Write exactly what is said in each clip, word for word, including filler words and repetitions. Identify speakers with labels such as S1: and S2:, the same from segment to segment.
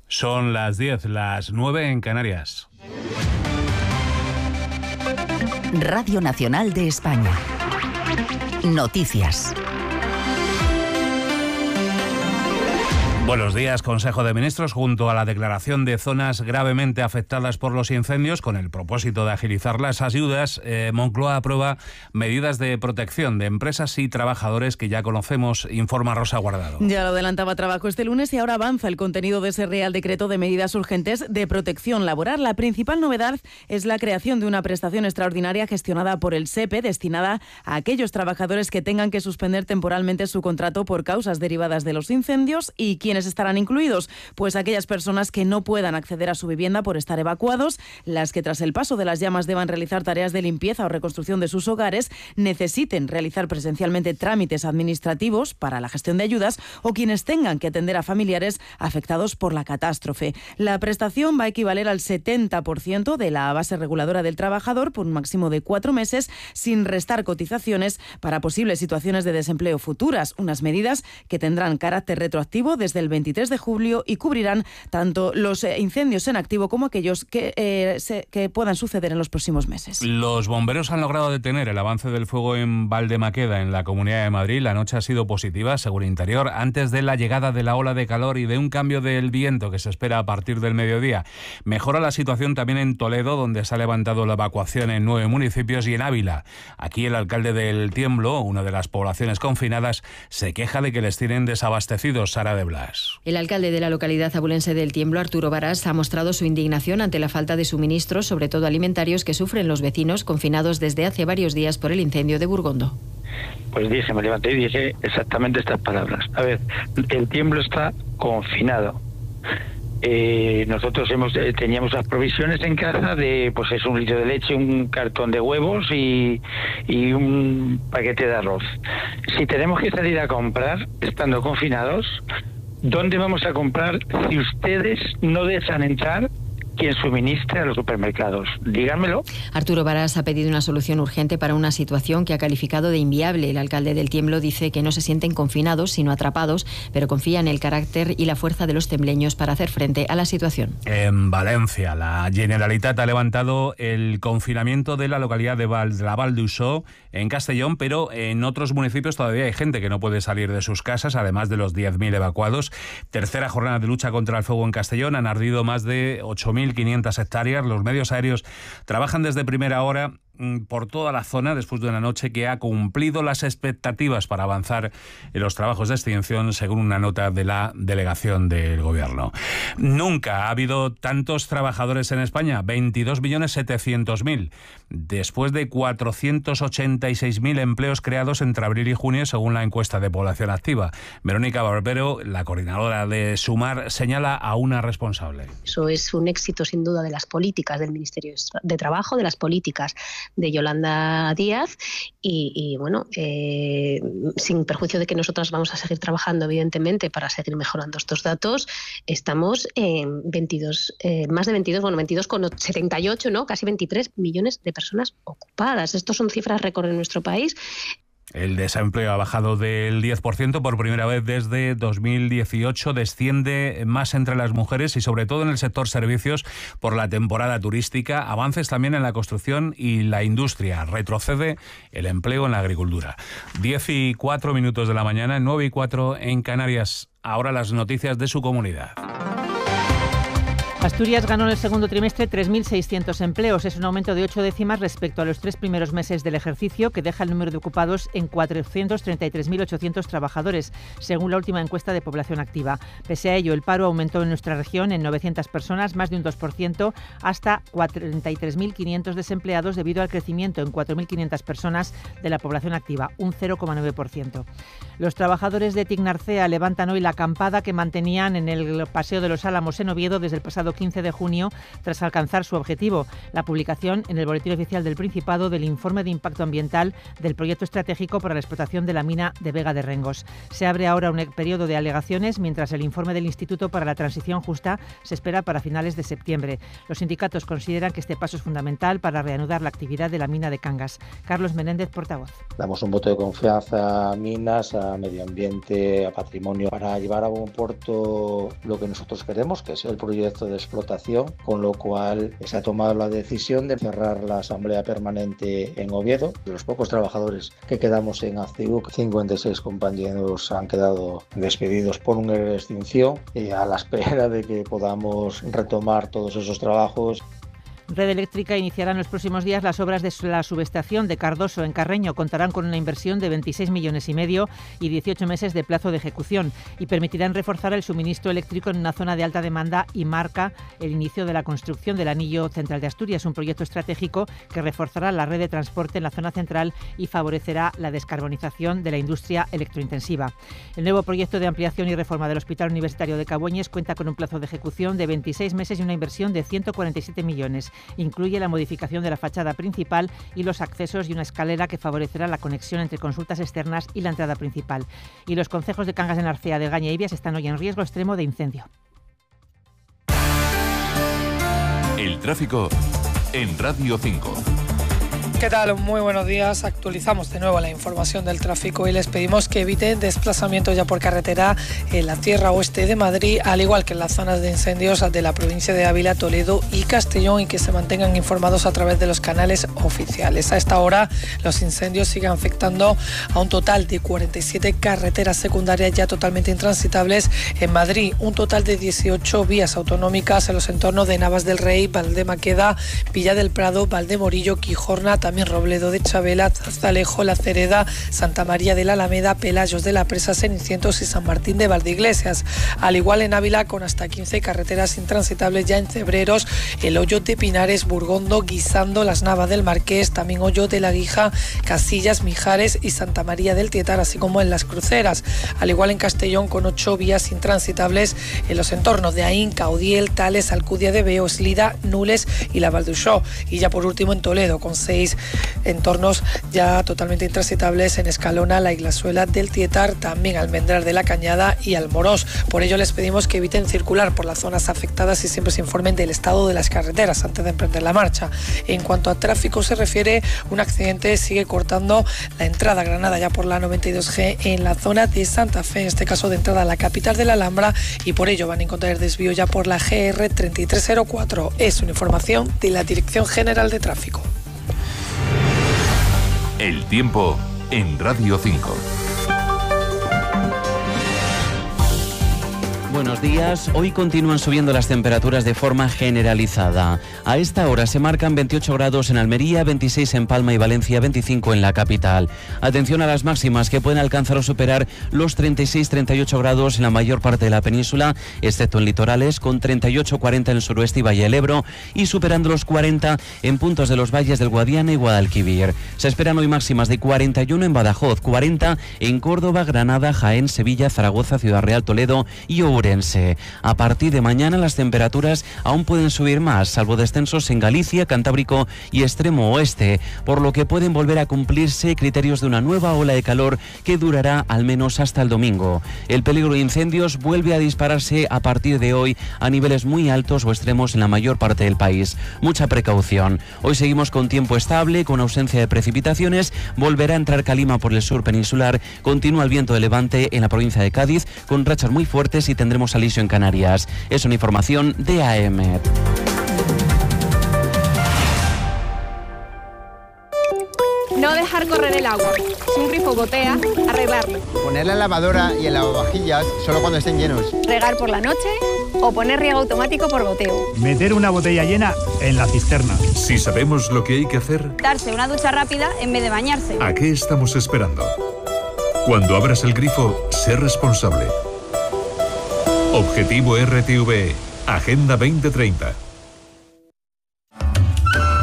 S1: Son las diez, las nueve en Canarias.
S2: Radio Nacional de España. Noticias.
S1: Buenos días. Consejo de Ministros, junto a la declaración de zonas gravemente afectadas por los incendios, con el propósito de agilizar las ayudas, eh, Moncloa aprueba medidas de protección de empresas y trabajadores que ya conocemos, informa Rosa Guardado.
S3: Ya lo adelantaba Trabajo este lunes y ahora avanza el contenido de ese Real Decreto de medidas urgentes de protección laboral. La principal novedad es la creación de una prestación extraordinaria gestionada por el SEPE, destinada a aquellos trabajadores que tengan que suspender temporalmente su contrato por causas derivadas de los incendios. ¿Y quiénes estarán incluidos? Pues aquellas personas que no puedan acceder a su vivienda por estar evacuados, las que tras el paso de las llamas deban realizar tareas de limpieza o reconstrucción de sus hogares, necesiten realizar presencialmente trámites administrativos para la gestión de ayudas, o quienes tengan que atender a familiares afectados por la catástrofe. La prestación va a equivaler al setenta por ciento de la base reguladora del trabajador por un máximo de cuatro meses, sin restar cotizaciones para posibles situaciones de desempleo futuras, unas medidas que tendrán carácter retroactivo desde el veintitrés de julio y cubrirán tanto los incendios en activo como aquellos que, eh, se, que puedan suceder en los próximos meses.
S1: Los bomberos han logrado detener el avance del fuego en Valdemaqueda, en la Comunidad de Madrid. La noche ha sido positiva, según Interior, antes de la llegada de la ola de calor y de un cambio del viento que se espera a partir del mediodía. Mejora la situación también en Toledo, donde se ha levantado la evacuación en nueve municipios, y en Ávila. Aquí el alcalde del Tiemblo, una de las poblaciones confinadas, se queja de que les tienen desabastecidos. Sara de Blas.
S4: El alcalde de la localidad abulense del Tiemblo, Arturo Varas, ha mostrado su indignación ante la falta de suministros, sobre todo alimentarios, que sufren los vecinos confinados desde hace varios días por el incendio de Burgondo.
S5: Pues dije, me levanté y dije exactamente estas palabras. A ver, el Tiemblo está confinado. Eh, nosotros hemos eh, teníamos las provisiones en casa de, pues es un litro de leche, un cartón de huevos y, y un paquete de arroz. Si tenemos que salir a comprar estando confinados, ¿dónde vamos a comprar si ustedes no dejan entrar quien suministre a los supermercados? Díganmelo.
S4: Arturo Varas ha pedido una solución urgente para una situación que ha calificado de inviable. El alcalde del Tiemblo dice que no se sienten confinados, sino atrapados, pero confía en el carácter y la fuerza de los tembleños para hacer frente a la situación.
S1: En Valencia, la Generalitat ha levantado el confinamiento de la localidad de Val, la Val d'Uixó, en Castellón, pero en otros municipios todavía hay gente que no puede salir de sus casas, además de los diez mil evacuados. Tercera jornada de lucha contra el fuego en Castellón. Han ardido más de ocho mil quinientas hectáreas. Los medios aéreos trabajan desde primera hora por toda la zona después de una noche que ha cumplido las expectativas para avanzar en los trabajos de extinción, según una nota de la delegación del Gobierno. Nunca ha habido tantos trabajadores en España, veintidós millones setecientos mil, después de cuatrocientos ochenta y seis mil empleos creados entre abril y junio, según la encuesta de población activa. Verónica Barbero, la coordinadora de Sumar, señala a una responsable.
S6: Eso es un éxito sin duda de las políticas del Ministerio de Trabajo, de las políticas de Yolanda Díaz y, y bueno, eh, sin perjuicio de que nosotras vamos a seguir trabajando evidentemente para seguir mejorando estos datos, estamos en veintidós, eh, más de veintidós, bueno, veintidós con setenta y ocho, ¿no? Casi veintitrés millones de personas ocupadas. Estos son cifras récord en nuestro país.
S1: El desempleo ha bajado del diez por ciento por primera vez desde dos mil dieciocho. Desciende más entre las mujeres y sobre todo en el sector servicios por la temporada turística. Avances también en la construcción y la industria. Retrocede el empleo en la agricultura. diez y cuatro minutos de la mañana, nueve y cuatro en Canarias. Ahora las noticias de su comunidad.
S7: Asturias ganó en el segundo trimestre tres mil seiscientos empleos. Es un aumento de ocho décimas respecto a los tres primeros meses del ejercicio, que deja el número de ocupados en cuatrocientos treinta y tres mil ochocientos trabajadores, según la última encuesta de población activa. Pese a ello, el paro aumentó en nuestra región en novecientas personas, más de un dos por ciento, hasta cuarenta y tres mil quinientos desempleados, debido al crecimiento en cuatro mil quinientas personas de la población activa, un cero coma nueve por ciento. Los trabajadores de Tignarcea levantan hoy la acampada que mantenían en el Paseo de los Álamos en Oviedo desde el pasado pasado quince de junio tras alcanzar su objetivo, la publicación en el Boletín Oficial del Principado del informe de impacto ambiental del proyecto estratégico para la explotación de la mina de Vega de Rengos. Se abre ahora un periodo de alegaciones, mientras el informe del Instituto para la Transición Justa se espera para finales de septiembre. Los sindicatos consideran que este paso es fundamental para reanudar la actividad de la mina de Cangas. Carlos Menéndez, portavoz.
S8: Damos un voto de confianza a minas, a medio ambiente, a patrimonio, para llevar a buen puerto lo que nosotros queremos, que es el proyecto de explotación, con lo cual se ha tomado la decisión de cerrar la asamblea permanente en Oviedo. De los pocos trabajadores que quedamos en Accibuc, cincuenta y seis compañeros han quedado despedidos por un ERE de extinción, y a la espera de que podamos retomar todos esos trabajos.
S7: Red Eléctrica iniciará en los próximos días las obras de la subestación de Cardoso en Carreño. Contarán con una inversión de veintiséis millones y medio y dieciocho meses de plazo de ejecución, y permitirán reforzar el suministro eléctrico en una zona de alta demanda y marca el inicio de la construcción del Anillo Central de Asturias, un proyecto estratégico que reforzará la red de transporte en la zona central y favorecerá la descarbonización de la industria electrointensiva. El nuevo proyecto de ampliación y reforma del Hospital Universitario de Cabueñes cuenta con un plazo de ejecución de veintiséis meses y una inversión de ciento cuarenta y siete millones. Incluye la modificación de la fachada principal y los accesos y una escalera que favorecerá la conexión entre consultas externas y la entrada principal. Y los concejos de Cangas de Narcea, de Gaña y Ibias están hoy en riesgo extremo de incendio.
S9: El tráfico en Radio cinco.
S10: ¿Qué tal? Muy buenos días. Actualizamos de nuevo la información del tráfico y les pedimos que eviten desplazamientos ya por carretera en la Tierra Oeste de Madrid, al igual que en las zonas de incendios de la provincia de Ávila, Toledo y Castellón, y que se mantengan informados a través de los canales oficiales. A esta hora los incendios siguen afectando a un total de cuarenta y siete carreteras secundarias ya totalmente intransitables en Madrid, un total de dieciocho vías autonómicas en los entornos de Navas del Rey, Valdemaqueda, Villa del Prado, Valdemorillo, Quijorna, también Robledo de Chabela, Zalejo, La Cereda, Santa María de la Alameda, Pelayos de la Presa, Cenicientos y San Martín de Valdeiglesia. Al igual en Ávila, con hasta quince carreteras intransitables ya en Cebreros, el Hoyo de Pinares, Burgondo, Guisando, Las Navas del Marqués, también Hoyo de la Guija, Casillas, Mijares y Santa María del Tietar, así como en Las Cruceras. Al igual en Castellón, con ocho vías intransitables en los entornos de Aín, Caudiel, Tales, Alcudia de Veo, Eslida, Nules y La Valduxó. Y ya por último en Toledo, con seis entornos ya totalmente intransitables en Escalona, La Iglasuela del Tietar, también Almendral de la Cañada y Almorós. Por ello les pedimos que eviten circular por las zonas afectadas y siempre se informen del estado de las carreteras antes de emprender la marcha. En cuanto a tráfico se refiere, un accidente sigue cortando la entrada a Granada ya por la noventa y dos G en la zona de Santa Fe, en este caso de entrada a la capital de la Alhambra, y por ello van a encontrar el desvío ya por la G R treinta y tres cero cuatro. Es una información de la Dirección General de Tráfico.
S9: El tiempo en Radio cinco.
S11: Buenos días. Hoy continúan subiendo las temperaturas de forma generalizada. A esta hora se marcan veintiocho grados en Almería, veintiséis en Palma y Valencia, veinticinco en la capital. Atención a las máximas, que pueden alcanzar o superar los treinta y seis a treinta y ocho grados en la mayor parte de la península, excepto en litorales, con treinta y ocho a cuarenta en el suroeste y Valle del Ebro, y superando los cuarenta en puntos de los valles del Guadiana y Guadalquivir. Se esperan hoy máximas de cuarenta y uno en Badajoz, cuarenta en Córdoba, Granada, Jaén, Sevilla, Zaragoza, Ciudad Real, Toledo y Ourense. A partir de mañana las temperaturas aún pueden subir más, salvo descensos en Galicia, Cantábrico y extremo oeste, por lo que pueden volver a cumplirse criterios de una nueva ola de calor que durará al menos hasta el domingo. El peligro de incendios vuelve a dispararse a partir de hoy a niveles muy altos o extremos en la mayor parte del país. Mucha precaución. Hoy seguimos con tiempo estable, con ausencia de precipitaciones, volverá a entrar calima por el sur peninsular, continúa el viento de levante en la provincia de Cádiz, con rachas muy fuertes, y tendremos alisio en Canarias. Es una información de A E M E T.
S12: No dejar correr el agua. Si un grifo gotea, arreglarlo.
S13: Poner la lavadora y el lavavajillas solo cuando estén llenos.
S12: Regar por la noche o poner riego automático por goteo.
S14: Meter una botella llena en la cisterna.
S9: Si sabemos lo que hay que hacer,
S12: Darse una ducha rápida en vez de bañarse.
S9: ¿a qué estamos esperando? Cuando abras el grifo, sé responsable. Objetivo R T V E, Agenda veinte treinta.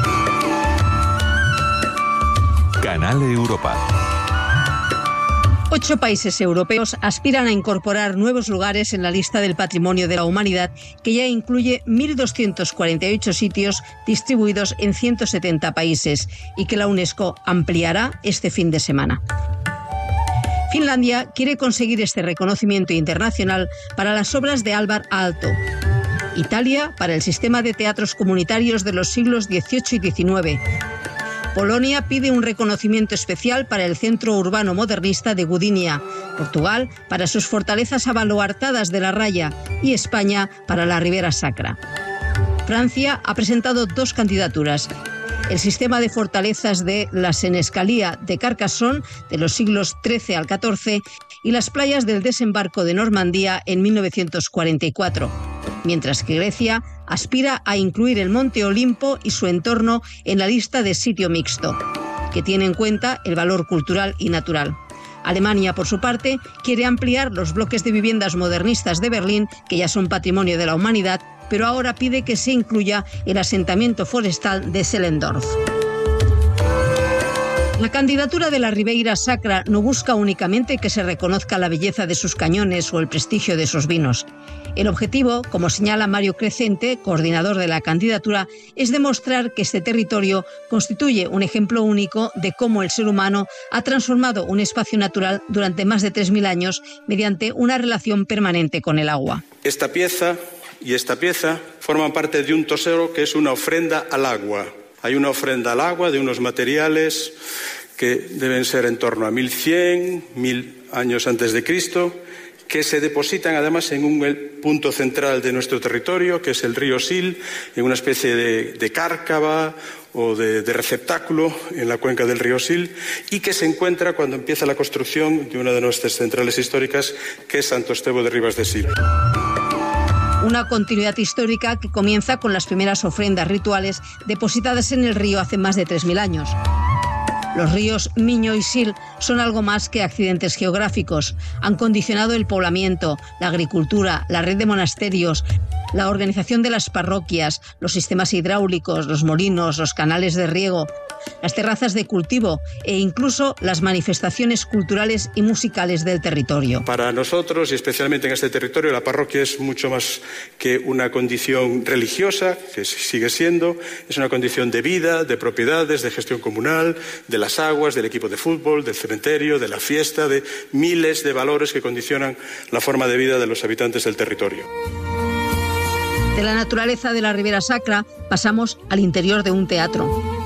S9: Canal Europa.
S15: Ocho países europeos aspiran a incorporar nuevos lugares en la lista del Patrimonio de la Humanidad, que ya incluye mil doscientos cuarenta y ocho sitios distribuidos en ciento setenta países y que la UNESCO ampliará este fin de semana. Finlandia quiere conseguir este reconocimiento internacional para las obras de Alvar Aalto. Italia para el sistema de teatros comunitarios de los siglos dieciocho y diecinueve. Polonia pide un reconocimiento especial para el centro urbano modernista de Gdynia, Portugal para sus fortalezas abaluartadas de la Raya y España para la Ribera Sacra. Francia ha presentado dos candidaturas: el sistema de fortalezas de la Senescalía de Carcassonne de los siglos trece al catorce y las playas del desembarco de Normandía en mil novecientos cuarenta y cuatro. Mientras que Grecia aspira a incluir el Monte Olimpo y su entorno en la lista de sitio mixto, que tiene en cuenta el valor cultural y natural. Alemania, por su parte, quiere ampliar los bloques de viviendas modernistas de Berlín, que ya son patrimonio de la humanidad, pero ahora pide que se incluya el asentamiento forestal de Sellendorf. La candidatura de la Ribeira Sacra no busca únicamente que se reconozca la belleza de sus cañones o el prestigio de sus vinos. El objetivo, como señala Mario Crecente, coordinador de la candidatura, es demostrar que este territorio constituye un ejemplo único de cómo el ser humano ha transformado un espacio natural durante más de tres mil años mediante una relación permanente con el agua.
S16: Esta pieza y esta pieza forman parte de un tesoro que es una ofrenda al agua. Hay una ofrenda al agua de unos materiales que deben ser en torno a mil cien, mil años antes de Cristo, que se depositan además en un punto central de nuestro territorio, que es el río Sil, en una especie de, de cárcava o de, de receptáculo en la cuenca del río Sil, y que se encuentra cuando empieza la construcción de una de nuestras centrales históricas, que es Santo Estevo de Ribas de Sil.
S15: Una continuidad histórica que comienza con las primeras ofrendas rituales depositadas en el río hace más de tres mil años. Los ríos Miño y Sil son algo más que accidentes geográficos. Han condicionado el poblamiento, la agricultura, la red de monasterios, la organización de las parroquias, los sistemas hidráulicos, los molinos, los canales de riego, las terrazas de cultivo e incluso las manifestaciones culturales y musicales del territorio.
S16: Para nosotros, y especialmente en este territorio, la parroquia es mucho más que una condición religiosa, que sigue siendo, es una condición de vida, de propiedades, de gestión comunal, de las aguas, del equipo de fútbol, del cementerio, de la fiesta, de miles de valores que condicionan la forma de vida de los habitantes del territorio.
S15: De la naturaleza de la Ribera Sacra pasamos al interior de un teatro.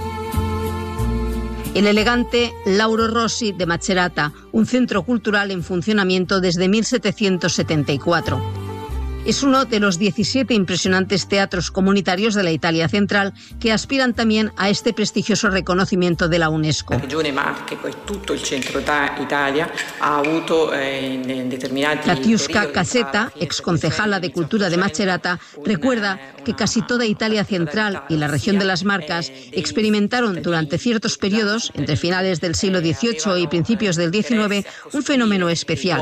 S15: El elegante Lauro Rossi de Macerata, un centro cultural en funcionamiento desde mil setecientos setenta y cuatro. Es uno de los diecisiete impresionantes teatros comunitarios de la Italia central que aspiran también a este prestigioso reconocimiento de la UNESCO.
S17: La Regione Marche, pues todo el centro de Italia, ha avuto en determinati
S15: Katiuska Caseta, exconcejala de Cultura de Macerata, recuerda que casi toda Italia central y la región de las Marcas experimentaron durante ciertos periodos, entre finales del siglo dieciocho y principios del diecinueve, un fenómeno especial.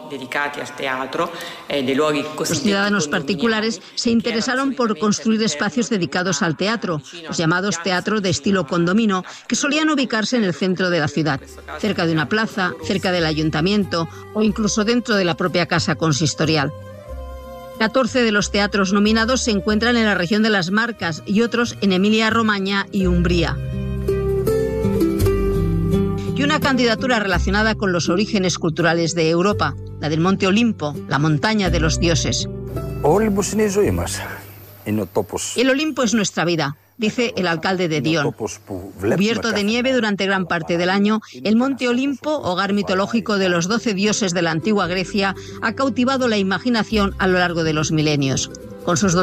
S15: Los ciudadanos particulares se interesaron por construir espacios dedicados al teatro, los llamados teatros de estilo condomino, que solían ubicarse en el centro de la ciudad, cerca de una plaza, cerca del ayuntamiento o incluso dentro de la propia casa consistorial. catorce de los teatros nominados se encuentran en la región de las Marcas y otros en Emilia-Romagna y Umbría. Y una candidatura relacionada con los orígenes culturales de Europa, la del Monte Olimpo, la montaña de los dioses. El Olimpo es nuestra vida, dice el alcalde de Dion. Cubierto de nieve durante gran parte del año, el Monte Olimpo, hogar mitológico de los doce dioses de la antigua Grecia, ha cautivado la imaginación a lo largo de los milenios. Con sus